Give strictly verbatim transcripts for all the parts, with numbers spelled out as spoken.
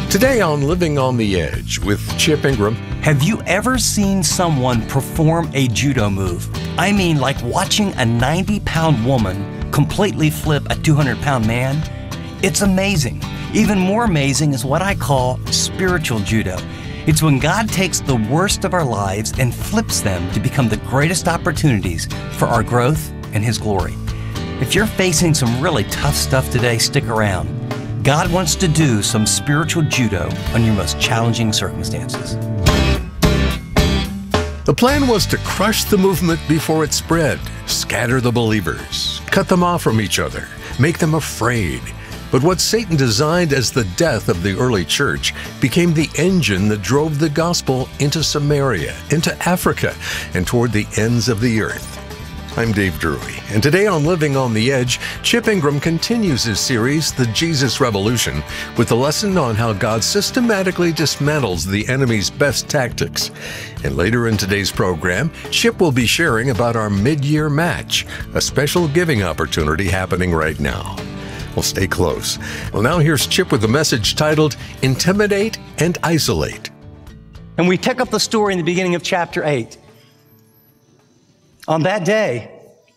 Today on Living on the Edge with Chip Ingram. Have you ever seen someone perform a judo move? I mean, like watching a ninety pound woman completely flip a two hundred pound man? It's amazing. Even more amazing is what I call spiritual judo. It's when God takes the worst of our lives and flips them to become the greatest opportunities for our growth and His glory. If you're facing some really tough stuff today, stick around. God wants to do some spiritual judo on your most challenging circumstances. The plan was to crush the movement before it spread, scatter the believers, cut them off from each other, make them afraid. But what Satan designed as the death of the early church became the engine that drove the gospel into Samaria, into Africa, and toward the ends of the earth. I'm Dave Drury, and today on Living on the Edge, Chip Ingram continues his series, The Jesus Revolution, with a lesson on how God systematically dismantles the enemy's best tactics. And later in today's program, Chip will be sharing about our mid-year match, a special giving opportunity happening right now. Well, stay close. Well, now here's Chip with a message titled, Intimidate and Isolate. And we pick up the story in the beginning of chapter eight. On that day,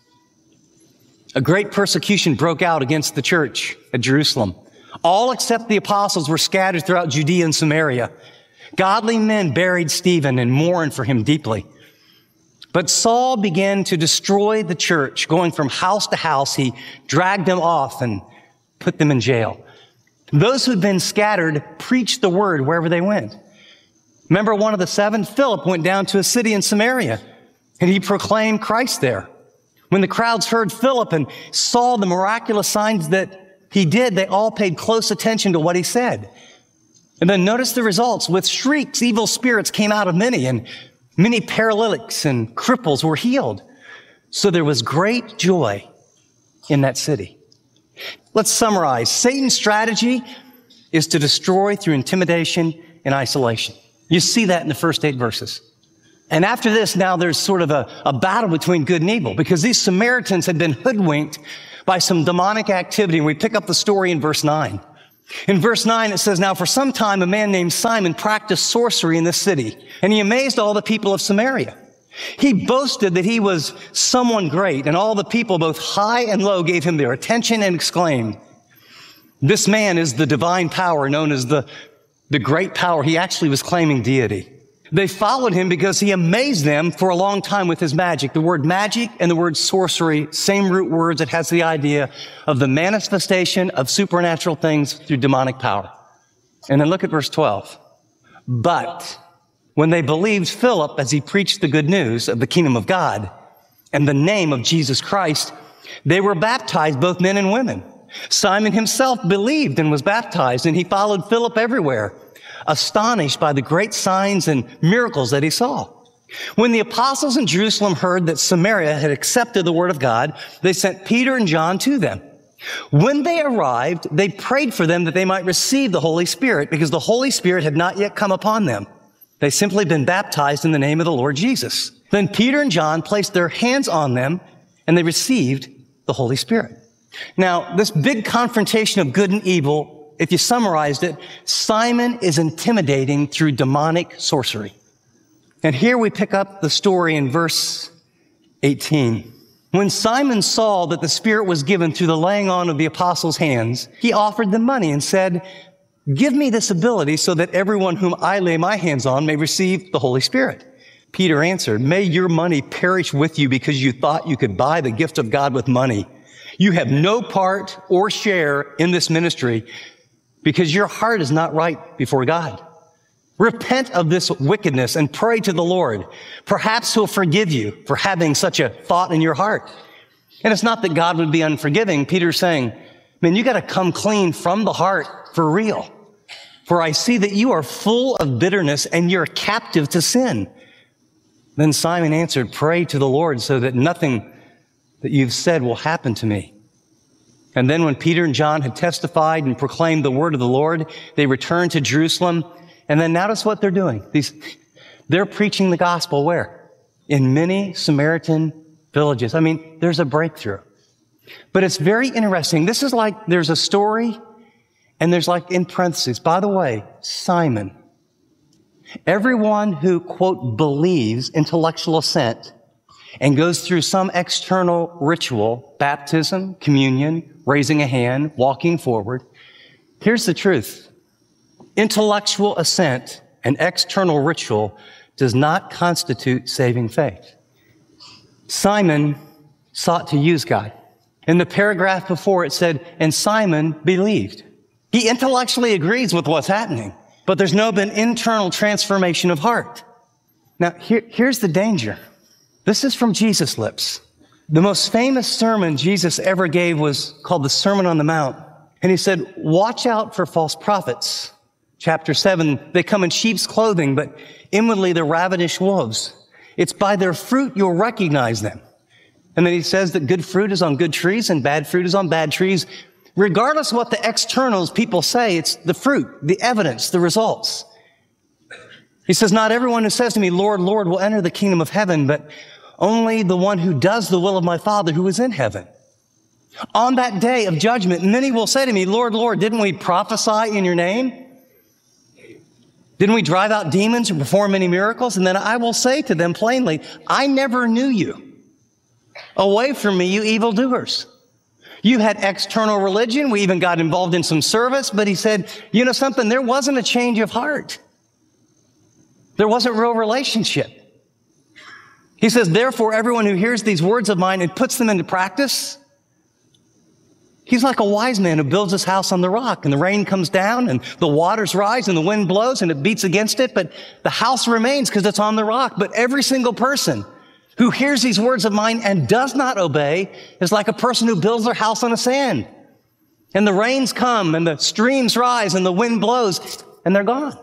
a great persecution broke out against the church at Jerusalem. All except the apostles were scattered throughout Judea and Samaria. Godly men buried Stephen and mourned for him deeply. But Saul began to destroy the church. Going from house to house, he dragged them off and put them in jail. Those who'd been scattered preached the word wherever they went. Remember one of the seven? Philip went down to a city in Samaria, and he proclaimed Christ there. When the crowds heard Philip and saw the miraculous signs that he did, they all paid close attention to what he said. And then notice the results. With shrieks, evil spirits came out of many, and many paralytics and cripples were healed. So there was great joy in that city. Let's summarize. Satan's strategy is to destroy through intimidation and isolation. You see that in the first eight verses. And after this, now there's sort of a, a battle between good and evil, because these Samaritans had been hoodwinked by some demonic activity. And we pick up the story in verse nine. In verse nine, it says, Now for some time, a man named Simon practiced sorcery in this city, and he amazed all the people of Samaria. He boasted that he was someone great, and all the people, both high and low, gave him their attention and exclaimed, This man is the divine power known as the, the great power. He actually was claiming deity. They followed him because he amazed them for a long time with his magic. The word magic and the word sorcery, same root words. It has the idea of the manifestation of supernatural things through demonic power. And then look at verse twelve. But when they believed Philip as he preached the good news of the kingdom of God and the name of Jesus Christ, they were baptized, both men and women. Simon himself believed and was baptized, and he followed Philip everywhere, astonished by the great signs and miracles that he saw. When the apostles in Jerusalem heard that Samaria had accepted the word of God, they sent Peter and John to them. When they arrived, they prayed for them that they might receive the Holy Spirit, because the Holy Spirit had not yet come upon them. They simply been baptized in the name of the Lord Jesus. Then Peter and John placed their hands on them, and they received the Holy Spirit. Now, this big confrontation of good and evil, if you summarized it, Simon is intimidating through demonic sorcery. And here we pick up the story in verse eighteen. When Simon saw that the Spirit was given through the laying on of the apostles' hands, he offered them money and said, Give me this ability so that everyone whom I lay my hands on may receive the Holy Spirit. Peter answered, May your money perish with you because you thought you could buy the gift of God with money. You have no part or share in this ministry, because your heart is not right before God. Repent of this wickedness and pray to the Lord. Perhaps He'll forgive you for having such a thought in your heart. And it's not that God would be unforgiving. Peter's saying, man, you got to come clean from the heart for real. For I see that you are full of bitterness and you're captive to sin. Then Simon answered, Pray to the Lord so that nothing that you've said will happen to me. And then when Peter and John had testified and proclaimed the word of the Lord, they returned to Jerusalem. And then notice what they're doing. These, they're preaching the gospel where? In many Samaritan villages. I mean, there's a breakthrough. But it's very interesting. This is like there's a story, And there's like in parentheses, by the way, Simon. Everyone who, quote, believes intellectual assent and goes through some external ritual, baptism, communion, raising a hand, walking forward. Here's the truth. Intellectual assent and external ritual does not constitute saving faith. Simon sought to use God. In the paragraph before it said, and Simon believed. He intellectually agrees with what's happening, but there's no been internal transformation of heart. Now, here, here's the danger. This is from Jesus' lips. The most famous sermon Jesus ever gave was called the Sermon on the Mount. And he said, watch out for false prophets. Chapter seven, they come in sheep's clothing, but inwardly they're ravenous wolves. It's by their fruit you'll recognize them. And then he says that good fruit is on good trees and bad fruit is on bad trees. Regardless of what the externals people say, it's the fruit, the evidence, the results. He says, not everyone who says to me, Lord, Lord, will enter the kingdom of heaven, but only the one who does the will of my Father who is in heaven. On that day of judgment, many will say to me, Lord, Lord, didn't we prophesy in your name? Didn't we drive out demons and perform many miracles? And then I will say to them plainly, I never knew you. Away from me, you evildoers. You had external religion. We even got involved in some service. But he said, you know something? There wasn't a change of heart. There wasn't real relationship. He says, therefore, everyone who hears these words of mine and puts them into practice, he's like a wise man who builds his house on the rock, and the rain comes down and the waters rise and the wind blows and it beats against it, but the house remains because it's on the rock. But every single person who hears these words of mine and does not obey is like a person who builds their house on the sand. And the rains come and the streams rise and the wind blows and they're gone.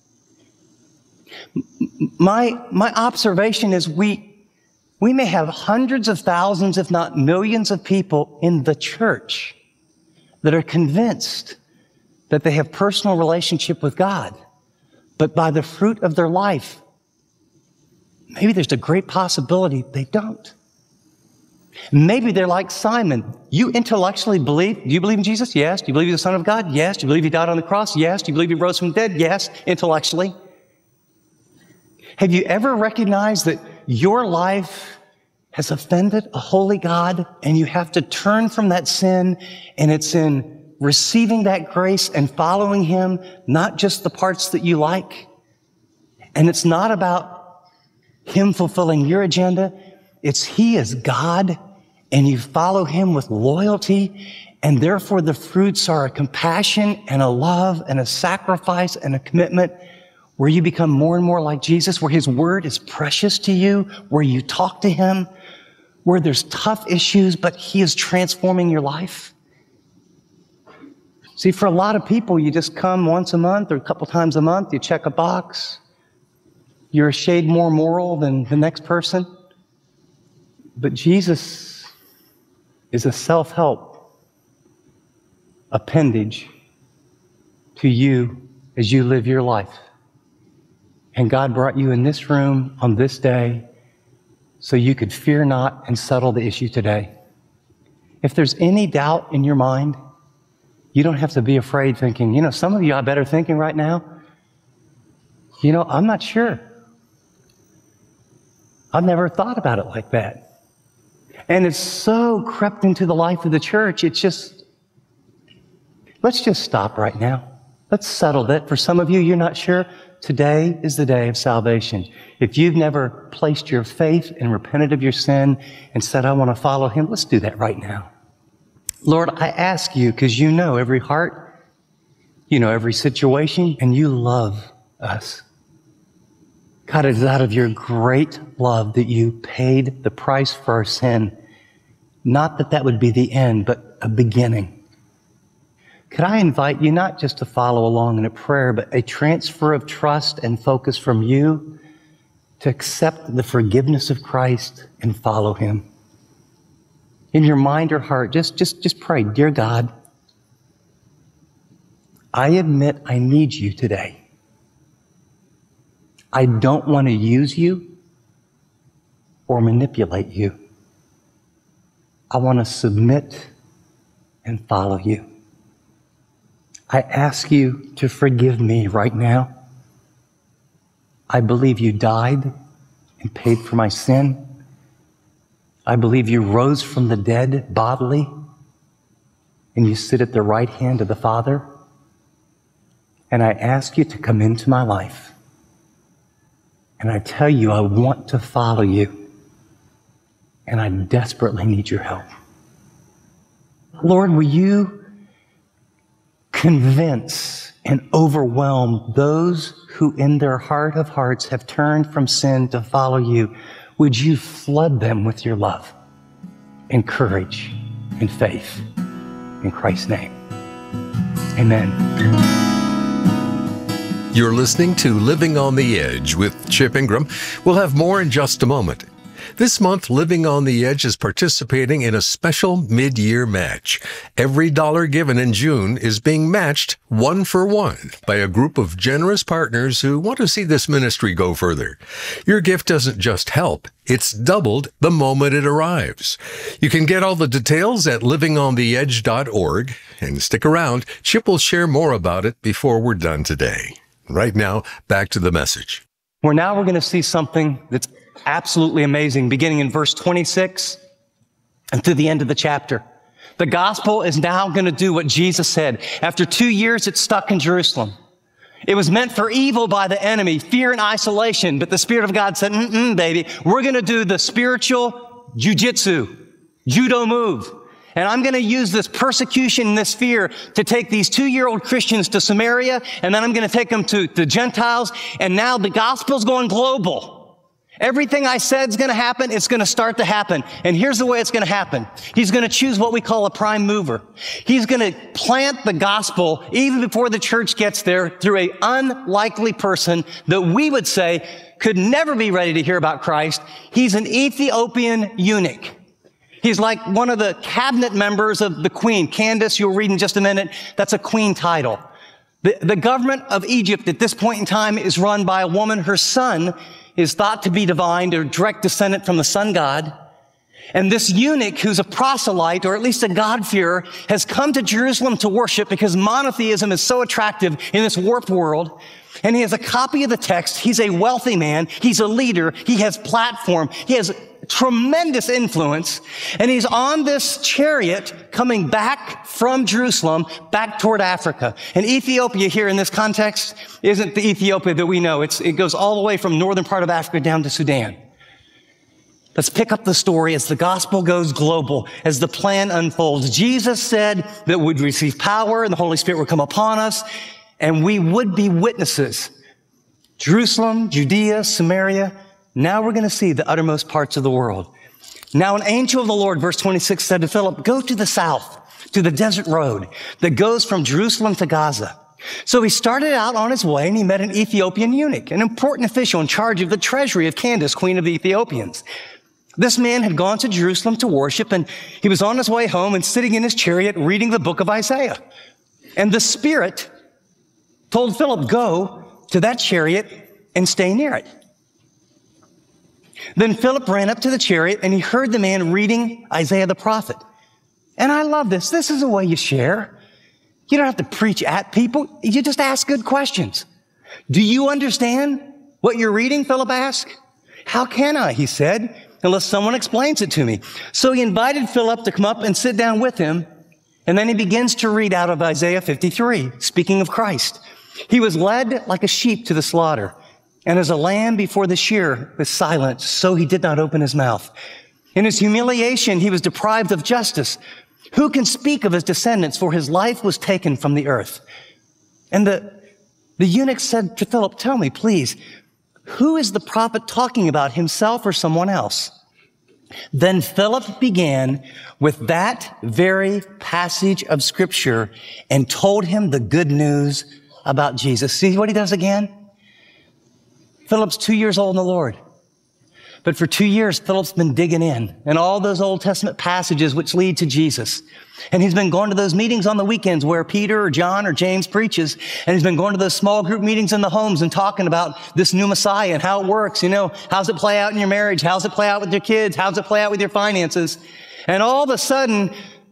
My, my observation is we, we may have hundreds of thousands, if not millions of people in the church that are convinced that they have personal relationship with God, but by the fruit of their life, maybe there's a great possibility they don't. Maybe they're like Simon. You intellectually believe, do you believe in Jesus? Yes. Do you believe he's the Son of God? Yes. Do you believe he died on the cross? Yes. Do you believe he rose from the dead? Yes, intellectually. Have you ever recognized that your life has offended a holy God and you have to turn from that sin, and it's in receiving that grace and following him, not just the parts that you like? And it's not about him fulfilling your agenda. It's he is God and you follow him with loyalty, and therefore the fruits are a compassion and a love and a sacrifice and a commitment where you become more and more like Jesus, where his word is precious to you, where you talk to him, where there's tough issues, but he is transforming your life. See, for a lot of people, you just come once a month or a couple times a month, you check a box. You're a shade more moral than the next person. But Jesus is a self-help appendage to you as you live your life. And God brought you in this room on this day so you could fear not and settle the issue today. If there's any doubt in your mind, you don't have to be afraid thinking, you know, some of you I bet are thinking right now, you know, I'm not sure. I've never thought about it like that. And it's so crept into the life of the church, it's just, let's just stop right now. Let's settle that. For some of you, you're not sure. Today is the day of salvation. If you've never placed your faith and repented of your sin and said, I want to follow him, let's do that right now. Lord, I ask you, because you know every heart, you know every situation, and you love us. God, it is out of your great love that you paid the price for our sin. Not that that would be the end, but a beginning. Could I invite you not just to follow along in a prayer, but a transfer of trust and focus from you to accept the forgiveness of Christ and follow him? In your mind or heart, just, just, just pray, dear God, I admit I need you today. I don't want to use you or manipulate you. I want to submit and follow you. I ask you to forgive me right now. I believe you died and paid for my sin. I believe you rose from the dead bodily, and you sit at the right hand of the Father. And I ask you to come into my life. And I tell you, I want to follow you. And I desperately need your help. Lord, will you convince and overwhelm those who in their heart of hearts have turned from sin to follow you? Would you flood them with your love and courage and faith? In Christ's name, amen. You're listening to Living on the Edge with Chip Ingram. We'll have more in just a moment. This month, Living on the Edge is participating in a special mid-year match. Every dollar given in June is being matched one for one by a group of generous partners who want to see this ministry go further. Your gift doesn't just help, it's doubled the moment it arrives. You can get all the details at living on the edge dot org, and stick around. Chip will share more about it before we're done today. Right now, back to the message. Where now we're going to see something that's absolutely amazing, beginning in verse twenty-six and through the end of the chapter. The gospel is now going to do what Jesus said. After two years, it's stuck in Jerusalem. It was meant for evil by the enemy, fear and isolation, but the Spirit of God said, mm-mm, baby, we're going to do the spiritual jujitsu, judo move. And I'm going to use this persecution and this fear to take these two-year-old Christians to Samaria, and then I'm going to take them to the Gentiles, and now the gospel's going global. Everything I said is going to happen, it's going to start to happen. And here's the way it's going to happen. He's going to choose what we call a prime mover. He's going to plant the gospel even before the church gets there through an unlikely person that we would say could never be ready to hear about Christ. He's an Ethiopian eunuch. He's like one of the cabinet members of the queen. Candace, you'll read in just a minute, that's a queen title. The, the government of Egypt at this point in time is run by a woman. Her son is thought to be divine or direct descendant from the sun god. And this eunuch, who's a proselyte, or at least a God-fearer, has come to Jerusalem to worship because monotheism is so attractive in this warped world. And he has a copy of the text. He's a wealthy man. He's a leader. He has platform. He has tremendous influence. And he's on this chariot coming back from Jerusalem, back toward Africa. And Ethiopia here in this context isn't the Ethiopia that we know. It's, it goes all the way from northern part of Africa down to Sudan. Let's pick up the story as the gospel goes global, as the plan unfolds. Jesus said that we'd receive power and the Holy Spirit would come upon us, and we would be witnesses. Jerusalem, Judea, Samaria. Now we're going to see the uttermost parts of the world. Now an angel of the Lord, verse twenty-six, said to Philip, go to the south, to the desert road that goes from Jerusalem to Gaza. So he started out on his way, and he met an Ethiopian eunuch, an important official in charge of the treasury of Candace, queen of the Ethiopians. This man had gone to Jerusalem to worship, and he was on his way home and sitting in his chariot reading the book of Isaiah. And the Spirit told Philip, go to that chariot and stay near it. Then Philip ran up to the chariot, and he heard the man reading Isaiah the prophet. And I love this. This is the way you share. You don't have to preach at people. You just ask good questions. Do you understand what you're reading? Philip asked. How can I, he said, unless someone explains it to me. So he invited Philip to come up and sit down with him. And then he begins to read out of Isaiah fifty-three, speaking of Christ. He was led like a sheep to the slaughter, and as a lamb before the shearer was silent, so he did not open his mouth. In his humiliation, he was deprived of justice. Who can speak of his descendants? For his life was taken from the earth. And the, the eunuch said to Philip, tell me, please, who is the prophet talking about, himself or someone else? Then Philip began with that very passage of Scripture and told him the good news about Jesus. See what he does again? Philip's two years old in the Lord. But for two years, Philip's been digging in and all those Old Testament passages which lead to Jesus. And he's been going to those meetings on the weekends where Peter or John or James preaches. And he's been going to those small group meetings in the homes and talking about this new Messiah and how it works. You know, how's it play out in your marriage? How's it play out with your kids? How's it play out with your finances? And all of a sudden,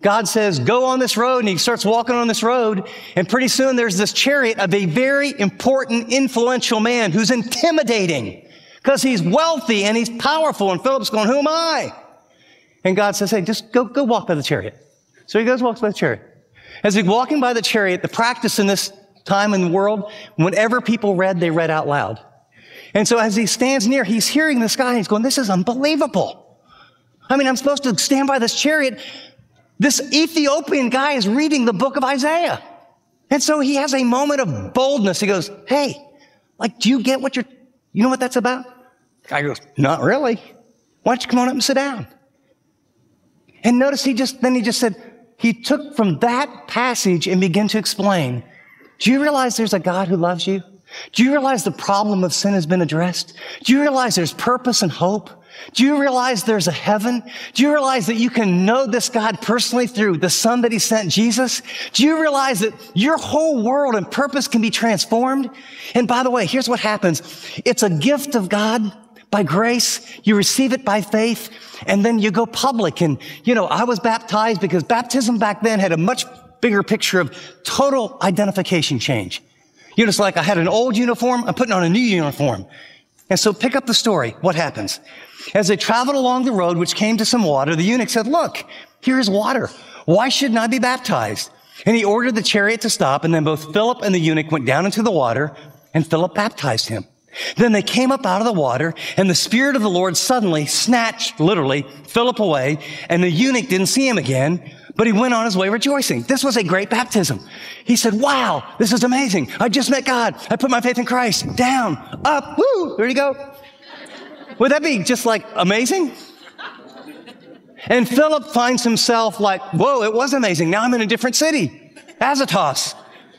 God says, go on this road, and he starts walking on this road, and pretty soon there's this chariot of a very important, influential man who's intimidating because he's wealthy and he's powerful, and Philip's going, who am I? And God says, hey, just go, go walk by the chariot. So he goes, walks by the chariot. As he's walking by the chariot, the practice in this time in the world, whenever people read, they read out loud. And so as he stands near, he's hearing this guy, and he's going, this is unbelievable. I mean, I'm supposed to stand by this chariot. This Ethiopian guy is reading the book of Isaiah. And so he has a moment of boldness. He goes, hey, like, do you get what you're, you know what that's about? The guy goes, not really. Why don't you come on up and sit down? And notice he just, then he just said, he took from that passage and began to explain, do you realize there's a God who loves you? Do you realize the problem of sin has been addressed? Do you realize there's purpose and hope? Do you realize there's a heaven? Do you realize that you can know this God personally through the Son that he sent, Jesus? Do you realize that your whole world and purpose can be transformed? And by the way, here's what happens. It's a gift of God by grace. You receive it by faith, and then you go public. And, you know, I was baptized because baptism back then had a much bigger picture of total identification change. You know, it's like I had an old uniform, I'm putting on a new uniform. And so pick up the story. What happens? As they traveled along the road, which came to some water, the eunuch said, look, here is water. Why shouldn't I be baptized? And he ordered the chariot to stop, and then both Philip and the eunuch went down into the water, and Philip baptized him. Then they came up out of the water, and the Spirit of the Lord suddenly snatched, literally, Philip away, and the eunuch didn't see him again, but he went on his way rejoicing. This was a great baptism. He said, wow, this is amazing. I just met God. I put my faith in Christ. Down, up, woo, there you go. Would that be just like amazing? And Philip finds himself like, whoa, it was amazing. Now I'm in a different city, Azotus.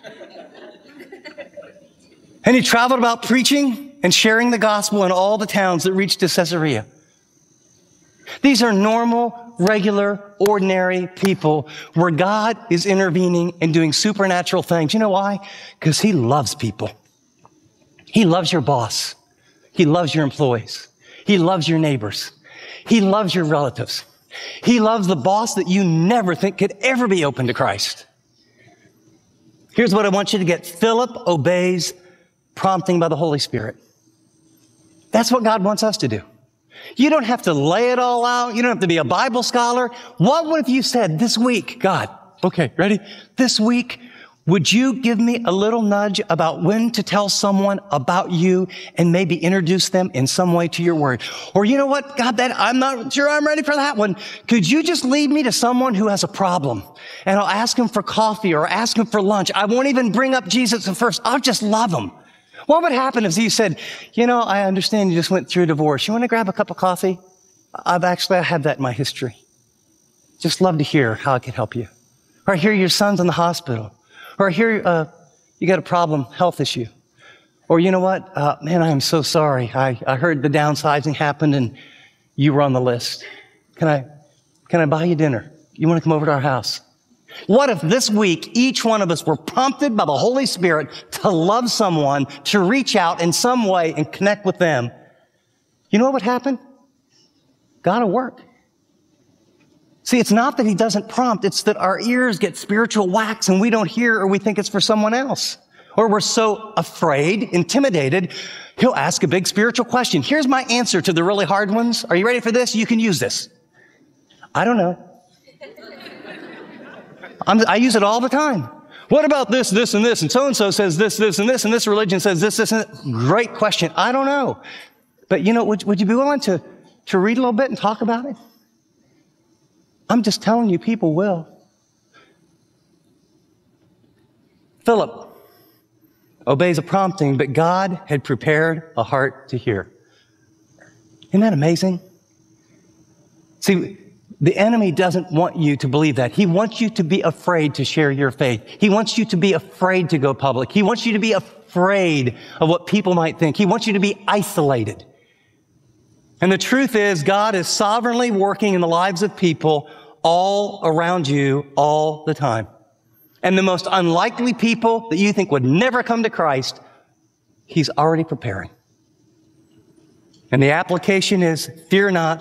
And he traveled about preaching and sharing the gospel in all the towns that reached to Caesarea. These are normal, regular, ordinary people where God is intervening and doing supernatural things. You know why? Because he loves people. He loves your boss. He loves your employees. He loves your neighbors. He loves your relatives. He loves the boss that you never think could ever be open to Christ. Here's what I want you to get. Philip obeys prompting by the Holy Spirit. That's what God wants us to do. You don't have to lay it all out. You don't have to be a Bible scholar. What would if you said this week, God, okay, ready? This week, would you give me a little nudge about when to tell someone about you and maybe introduce them in some way to your word? Or you know what, God, that I'm not sure I'm ready for that one. Could you just lead me to someone who has a problem? And I'll ask him for coffee or ask him for lunch. I won't even bring up Jesus at first. I'll just love him. What would happen if you said, you know, I understand you just went through a divorce. You want to grab a cup of coffee? I've actually, I have that in my history. Just love to hear how I could help you. Or I hear your son's in the hospital. Or I hear uh, you got a problem, health issue. Or you know what? Uh, man, I am so sorry. I, I heard the downsizing happened and you were on the list. Can I, can I buy you dinner? You want to come over to our house? What if this week, each one of us were prompted by the Holy Spirit to love someone, to reach out in some way and connect with them? You know what would happen? God will work. See, it's not that he doesn't prompt. It's that our ears get spiritual wax and we don't hear, or we think it's for someone else. Or we're so afraid, intimidated, he'll ask a big spiritual question. Here's my answer to the really hard ones. Are you ready for this? You can use this. I don't know. I'm, I use it all the time. What about this, this, and this? And so-and-so says this, this, and this, and this religion says this, this, and this. Great question. I don't know. But, you know, would, would you be willing to, to read a little bit and talk about it? I'm just telling you, people will. Philip obeys a prompting, but God had prepared a heart to hear. Isn't that amazing? See, the enemy doesn't want you to believe that. He wants you to be afraid to share your faith. He wants you to be afraid to go public. He wants you to be afraid of what people might think. He wants you to be isolated. And the truth is, God is sovereignly working in the lives of people all around you all the time. And the most unlikely people that you think would never come to Christ, he's already preparing. And the application is, fear not,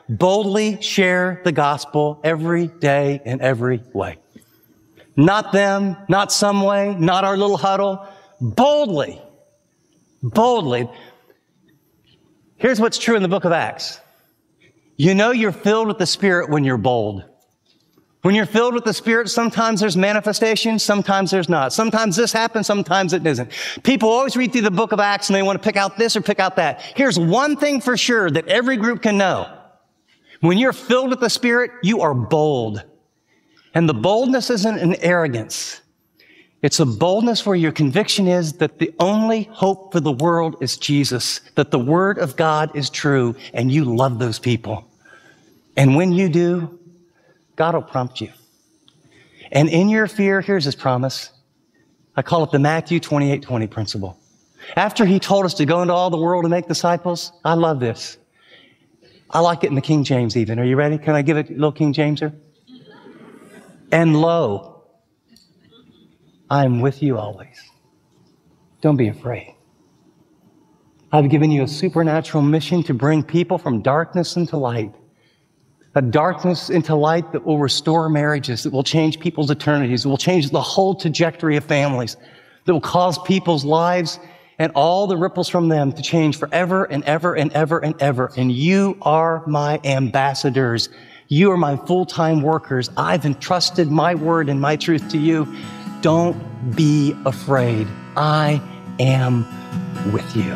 boldly share the gospel every day in every way. Not them, not some way, not our little huddle. Boldly, boldly. Here's what's true in the book of Acts. You know you're filled with the Spirit when you're bold. When you're filled with the Spirit, sometimes there's manifestation, sometimes there's not. Sometimes this happens, sometimes it doesn't. People always read through the book of Acts and they want to pick out this or pick out that. Here's one thing for sure that every group can know. When you're filled with the Spirit, you are bold. And the boldness isn't an arrogance. It's a boldness where your conviction is that the only hope for the world is Jesus, that the Word of God is true, and you love those people. And when you do, God will prompt you. And in your fear, here's His promise. I call it the Matthew twenty-eight twenty principle. After He told us to go into all the world and make disciples, I love this. I like it in the King James even. Are you ready? Can I give it a little King Jameser? And lo, I am with you always. Don't be afraid. I've given you a supernatural mission to bring people from darkness into light. A darkness into light that will restore marriages, that will change people's eternities, that will change the whole trajectory of families, that will cause people's lives and all the ripples from them to change forever and ever and ever and ever. And you are my ambassadors. You are my full-time workers. I've entrusted my word and my truth to you. Don't be afraid. I am with you.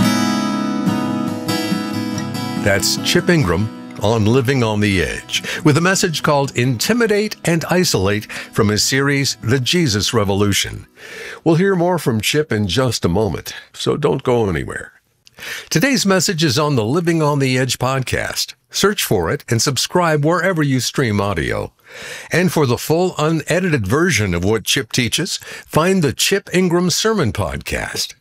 That's Chip Ingram on Living on the Edge, with a message called Intimidate and Isolate from his series, The Jesus Revolution. We'll hear more from Chip in just a moment, so don't go anywhere. Today's message is on the Living on the Edge podcast. Search for it and subscribe wherever you stream audio. And for the full unedited version of what Chip teaches, find the Chip Ingram Sermon Podcast.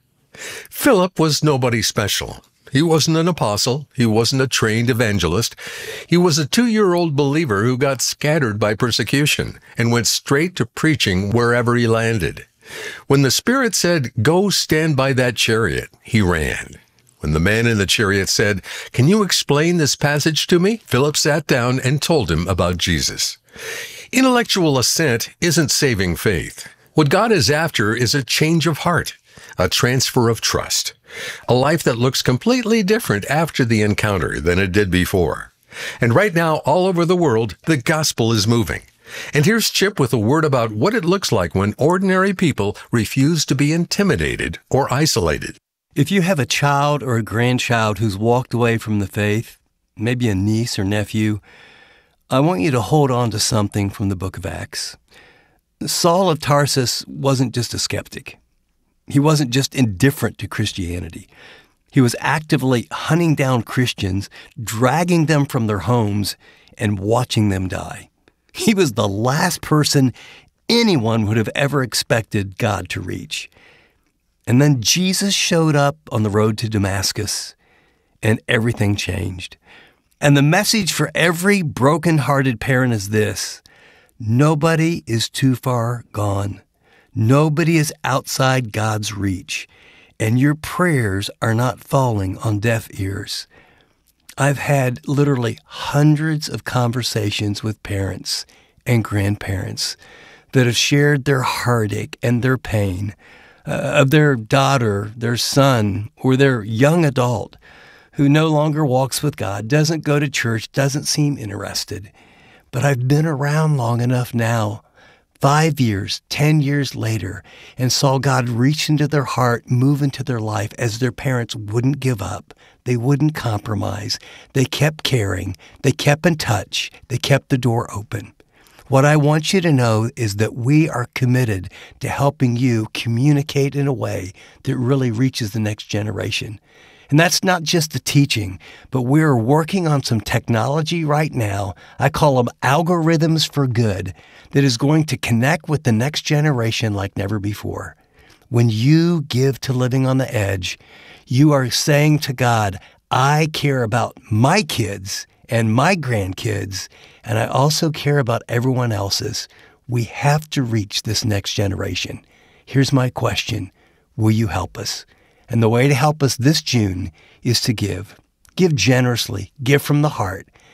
Philip was nobody special. He wasn't an apostle. He wasn't a trained evangelist. He was a two-year-old believer who got scattered by persecution and went straight to preaching wherever he landed. When the Spirit said, "Go stand by that chariot," he ran. When the man in the chariot said, "Can you explain this passage to me?" Philip sat down and told him about Jesus. Intellectual assent isn't saving faith. What God is after is a change of heart, a transfer of trust, a life that looks completely different after the encounter than it did before. And right now, all over the world, the gospel is moving. And here's Chip with a word about what it looks like when ordinary people refuse to be intimidated or isolated. If you have a child or a grandchild who's walked away from the faith, maybe a niece or nephew, I want you to hold on to something from the book of Acts. Saul of Tarsus wasn't just a skeptic. He wasn't just indifferent to Christianity. He was actively hunting down Christians, dragging them from their homes, and watching them die. He was the last person anyone would have ever expected God to reach. And then Jesus showed up on the road to Damascus, and everything changed. And the message for every broken-hearted parent is this: nobody is too far gone. Nobody is outside God's reach, and your prayers are not falling on deaf ears. I've had literally hundreds of conversations with parents and grandparents that have shared their heartache and their pain uh, of their daughter, their son, or their young adult who no longer walks with God, doesn't go to church, doesn't seem interested. But I've been around long enough now, five years, ten years later, and saw God reach into their heart, move into their life as their parents wouldn't give up. They wouldn't compromise. They kept caring. They kept in touch. They kept the door open. What I want you to know is that we are committed to helping you communicate in a way that really reaches the next generation. And that's not just the teaching, but we're working on some technology right now. I call them algorithms for good, that is going to connect with the next generation like never before. When you give to Living on the Edge, you are saying to God, I care about my kids and my grandkids, and I also care about everyone else's. We have to reach this next generation. Here's my question. Will you help us? And the way to help us this June is to give. Give generously. Give from the heart.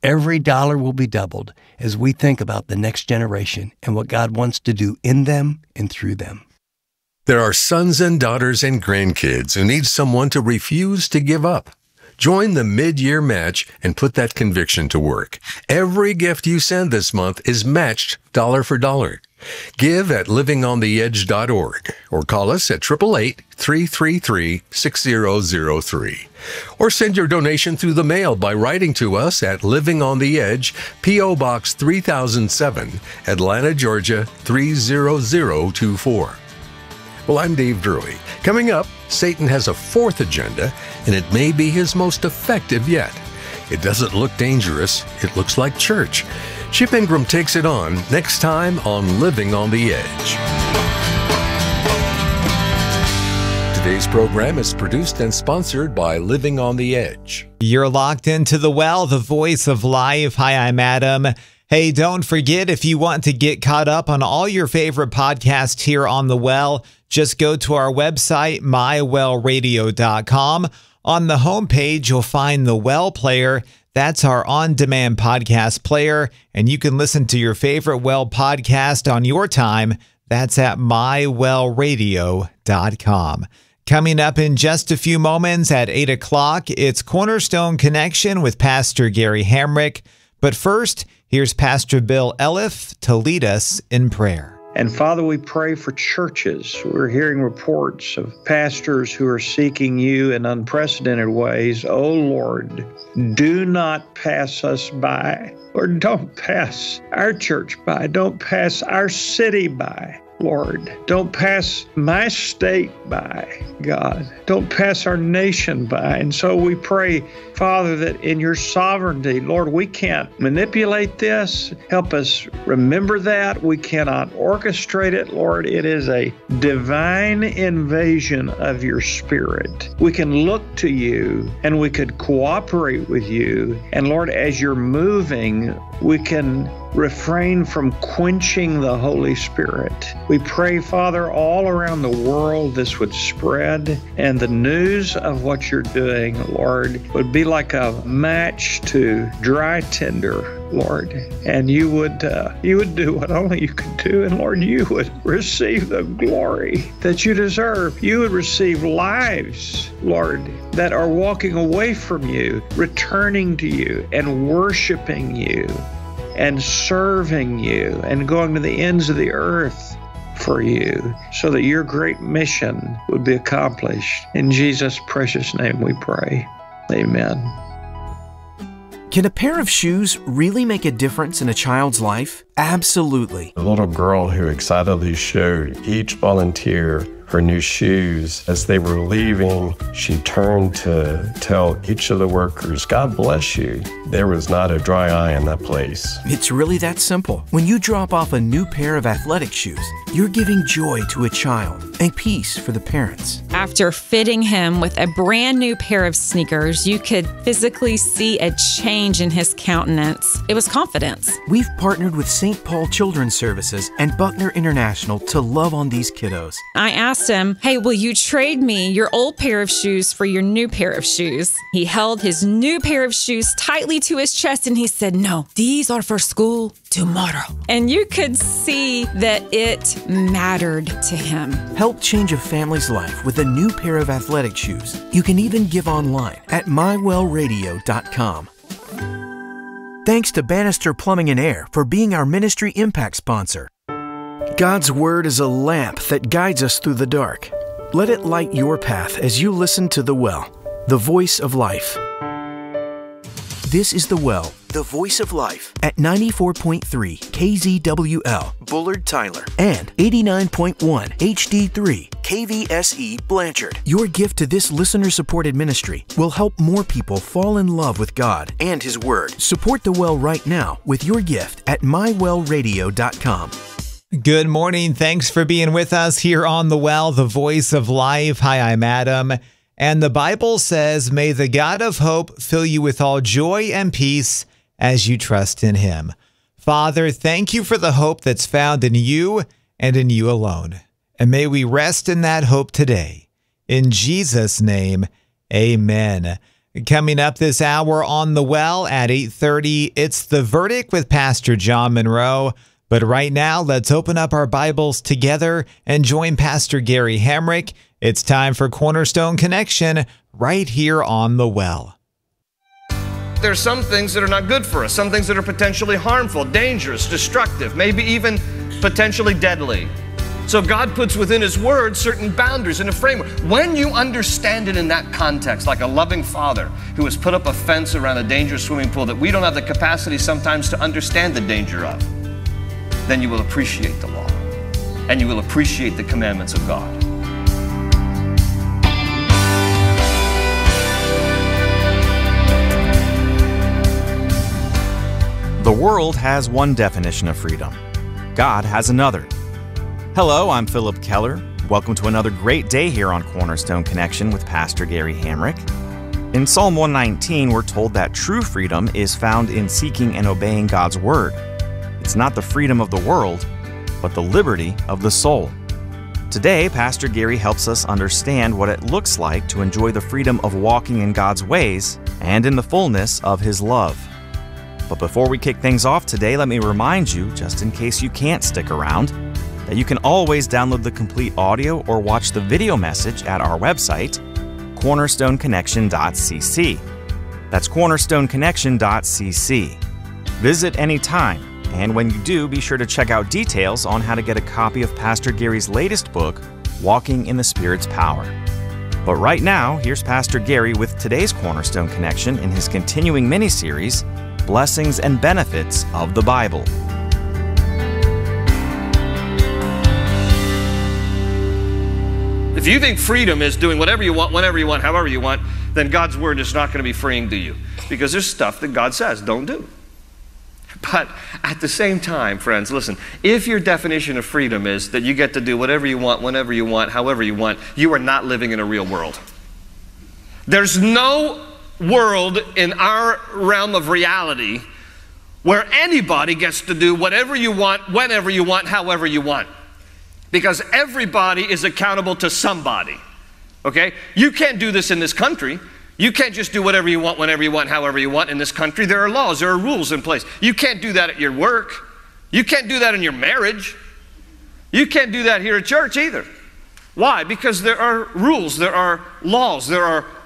Every dollar will be doubled as we think about the next generation and what God wants to do in them and through them. There are sons and daughters and grandkids who need someone to refuse to give up. Join the mid-year match and put that conviction to work. Every gift you send this month is matched dollar for dollar. Give at living on the edge dot org or call us at eight eight eight, three three three, six zero zero three. Or send your donation through the mail by writing to us at Living on the Edge, P O. Box three thousand seven, Atlanta, Georgia three zero zero two four. Well, I'm Dave Drury. Coming up, Satan has a fourth agenda, and it may be his most effective yet. It doesn't look dangerous. It looks like church. Chip Ingram takes it on next time on Living on the Edge. Today's program is produced and sponsored by Living on the Edge. You're locked into The Well, the voice of life. Hi, I'm Adam. Hey, don't forget, if you want to get caught up on all your favorite podcasts here on The Well, just go to our website, my well radio dot com. On the homepage, you'll find the Well Player. That's our on-demand podcast player, and you can listen to your favorite Well podcast on your time. That's at my well radio dot com. Coming up in just a few moments at eight o'clock, it's Cornerstone Connection with Pastor Gary Hamrick. But first, here's Pastor Bill Elliff to lead us in prayer. And Father, we pray for churches. We're hearing reports of pastors who are seeking you in unprecedented ways. Oh, Lord, do not pass us by. Lord, don't pass our church by. Don't pass our city by. Lord, don't pass my state by, God. Don't pass our nation by. And so we pray, Father, that in your sovereignty, Lord, we can't manipulate this. Help us remember that. We cannot orchestrate it, Lord. It is a divine invasion of your Spirit. We can look to you and we could cooperate with you. And Lord, as you're moving, we can refrain from quenching the Holy Spirit. We pray, Father, all around the world this would spread, and the news of what you're doing, Lord, would be like a match to dry tinder, Lord. And you would uh, you would do what only you could do, and Lord, you would receive the glory that you deserve. You would receive lives, Lord, that are walking away from you, returning to you, and worshiping you, and serving you, and going to the ends of the earth for you, so that your great mission would be accomplished. In Jesus' precious name we pray. Amen. Can a pair of shoes really make a difference in a child's life? Absolutely. A little girl who excitedly showed each volunteer her new shoes. As they were leaving, she turned to tell each of the workers, God bless you. There was not a dry eye in that place. It's really that simple. When you drop off a new pair of athletic shoes, you're giving joy to a child and peace for the parents. After fitting him with a brand new pair of sneakers, you could physically see a change in his countenance. It was confidence. We've partnered with Saint Paul Children's Services and Buckner International to love on these kiddos. I asked him, hey, will you trade me your old pair of shoes for your new pair of shoes? He held his new pair of shoes tightly to his chest and he said, no, these are for school tomorrow. And you could see that it mattered to him. Help change a family's life with a new pair of athletic shoes. You can even give online at my well radio dot com. Thanks to Bannister Plumbing and Air for being our Ministry Impact sponsor. God's Word is a lamp that guides us through the dark. Let it light your path as you listen to The Well, the voice of life. This is The Well, the voice of life, at ninety-four point three K Z W L, Bullard, Tyler, and eighty-nine point one H D three K V S E, Blanchard. Your gift to this listener-supported ministry will help more people fall in love with God and His Word. Support The Well right now with your gift at my well radio dot com. Good morning. Thanks for being with us here on The Well, the voice of life. Hi, I'm Adam. And the Bible says, may the God of hope fill you with all joy and peace as you trust in Him. Father, thank you for the hope that's found in you and in you alone. And may we rest in that hope today. In Jesus' name, amen. Coming up this hour on The Well at eight thirty, it's The Verdict with Pastor John Monroe. But right now, let's open up our Bibles together and join Pastor Gary Hamrick. It's time for Cornerstone Connection right here on The Well. There's some things that are not good for us, some things that are potentially harmful, dangerous, destructive, maybe even potentially deadly. So God puts within His Word certain boundaries and a framework. When you understand it in that context, like a loving father who has put up a fence around a dangerous swimming pool that we don't have the capacity sometimes to understand the danger of, then you will appreciate the law and you will appreciate the commandments of God. The world has one definition of freedom. God has another. Hello, I'm Philip Keller. Welcome to another great day here on Cornerstone Connection with Pastor Gary Hamrick. In Psalm one nineteen, we're told that true freedom is found in seeking and obeying God's word. It's not the freedom of the world, but the liberty of the soul. Today, Pastor Gary helps us understand what it looks like to enjoy the freedom of walking in God's ways and in the fullness of His love. But before we kick things off today, let me remind you, just in case you can't stick around, that you can always download the complete audio or watch the video message at our website, cornerstone connection dot c c. That's cornerstone connection dot c c. Visit anytime, and when you do, be sure to check out details on how to get a copy of Pastor Gary's latest book, Walking in the Spirit's Power. But right now, here's Pastor Gary with today's Cornerstone Connection in his continuing mini-series, Blessings and Benefits of the Bible. If you think freedom is doing whatever you want, whenever you want, however you want, then God's word is not going to be freeing to you, because there's stuff that God says don't do. But at the same time, friends, listen, if your definition of freedom is that you get to do whatever you want, whenever you want, however you want, you are not living in a real world. There's no world in our realm of reality where anybody gets to do whatever you want, whenever you want, however you want. Because everybody is accountable to somebody, okay? You can't do this in this country. You can't just do whatever you want, whenever you want, however you want in this country. There are laws, there are rules in place. You can't do that at your work. You can't do that in your marriage. You can't do that here at church either. Why? Because there are rules, there are laws, there are